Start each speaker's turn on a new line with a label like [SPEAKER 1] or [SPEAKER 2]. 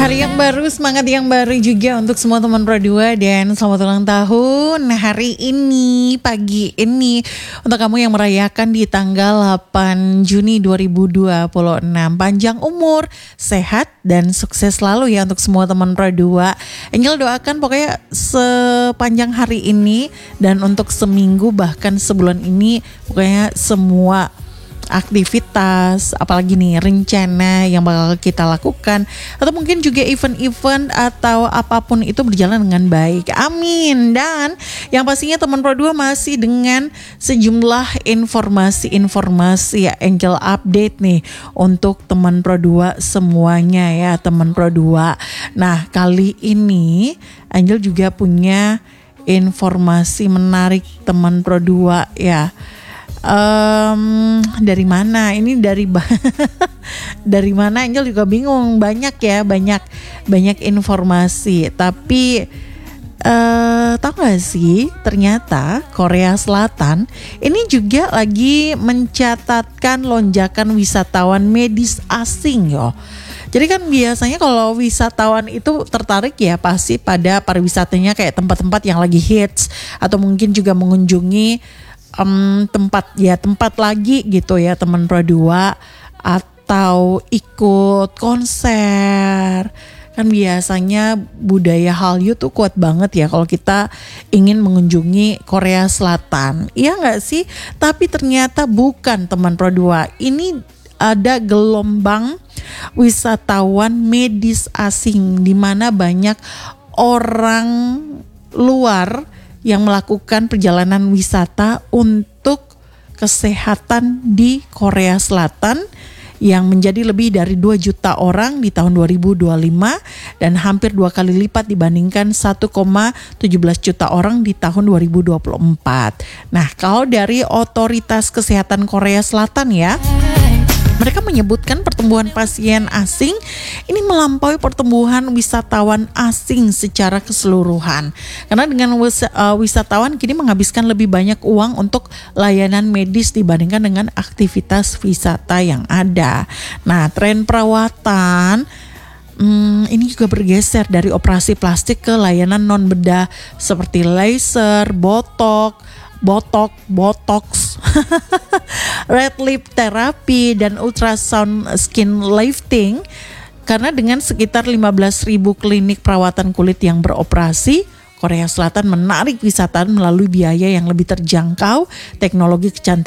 [SPEAKER 1] Hari yang baru, semangat yang baru juga untuk semua teman Pro 2 dan selamat ulang tahun hari ini, pagi ini untuk kamu yang merayakan di tanggal 8 Juni 2026. Panjang umur, sehat dan sukses selalu ya untuk semua teman Pro 2. Angel doakan pokoknya sepanjang hari ini dan untuk seminggu bahkan sebulan ini pokoknya semua aktivitas, apalagi nih rencana yang bakal kita lakukan atau mungkin juga event-event atau apapun itu berjalan dengan baik. Amin. Dan yang pastinya teman Pro 2 masih dengan sejumlah informasi-informasi ya, Angel update nih untuk teman Pro 2 semuanya ya, teman Pro 2. Nah, kali ini Angel juga punya informasi menarik teman Pro 2 ya. Dari mana? Ini dari dari mana? Angel juga bingung. Banyak ya, banyak informasi. Tapi tahu gak sih? Ternyata Korea Selatan ini juga lagi mencatatkan lonjakan wisatawan medis asing yo. Jadi kan biasanya kalau wisatawan itu tertarik ya pasti pada pariwisatanya kayak tempat-tempat yang lagi hits atau mungkin juga mengunjungi tempat lagi gitu ya teman Pro 2 atau ikut konser. Kan biasanya budaya Hallyu tuh kuat banget ya kalau kita ingin mengunjungi Korea Selatan. Iya gak sih? Tapi ternyata bukan teman Pro 2. Ini ada gelombang wisatawan medis asing di mana banyak orang luar yang melakukan perjalanan wisata untuk kesehatan di Korea Selatan yang menjadi lebih dari 2 juta orang di tahun 2025 dan hampir 2 kali lipat dibandingkan 1,17 juta orang di tahun 2024. Nah, kalau dari otoritas kesehatan Korea Selatan ya, mereka menyebutkan pertumbuhan pasien asing ini melampaui pertumbuhan wisatawan asing secara keseluruhan. Karena dengan wisatawan kini menghabiskan lebih banyak uang untuk layanan medis dibandingkan dengan aktivitas wisata yang ada. Nah, tren perawatan ini juga bergeser dari operasi plastik ke layanan non bedah seperti laser, botox, red lip therapy dan ultrasound skin lifting. Karena dengan sekitar 15.000 klinik perawatan kulit yang beroperasi, Korea Selatan menarik wisatawan melalui biaya yang lebih terjangkau, teknologi kecantikan